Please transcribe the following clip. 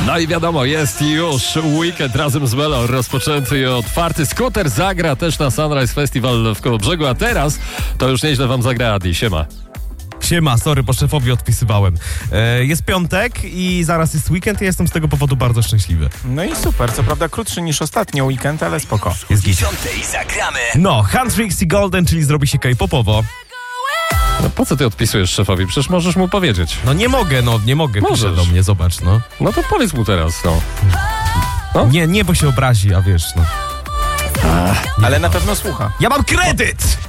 No i wiadomo, jest już weekend razem z Melo rozpoczęty i otwarty. Scooter zagra też na Sunrise Festival w Kołobrzegu, a teraz to już nieźle wam zagra Adi. Siema. Siema, sorry, bo szefowi odpisywałem. Jest piątek i zaraz jest weekend i jestem z tego powodu bardzo szczęśliwy. No i super, co prawda krótszy niż ostatnio weekend, ale spoko. Jest git. Zagramy. No, Huntrix i Golden, czyli zrobi się K-popowo. No po co ty odpisujesz szefowi? Przecież możesz mu powiedzieć. No nie mogę, pisze Możesz. do mnie, zobacz, no. No to powiedz mu teraz, no. Nie, bo się obrazi, a wiesz, no. Ale na pewno słucha. Ja mam kredyt!